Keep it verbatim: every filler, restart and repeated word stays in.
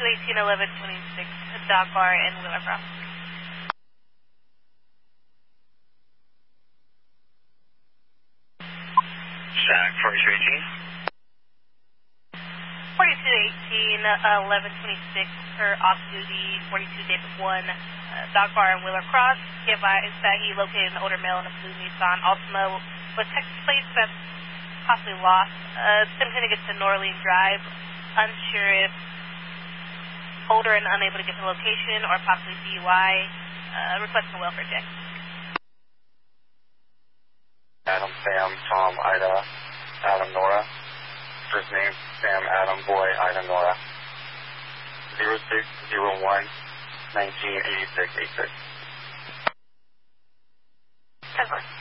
forty-two eighteen eleven twenty-six, Dakar and Wheeler Cross. Shack forty-two eighteen. forty-two eighteen eleven twenty-six for off-duty forty-two David one, uh, Dakar and Wheeler Cross. He advised that he located an older male in a blue Nissan Altima with Texas plates that's possibly lost. Uh, attempting to get to Norleen Drive. Unsure if older and unable to get to location or possibly D U I. Uh, requesting a welfare check. Adam, Sam, Tom, Ida, Adam, Nora. First name, Sam, Adam, Boy, Ida, Nora. zero six zero one nineteen eighty-six eighty-six. ten four.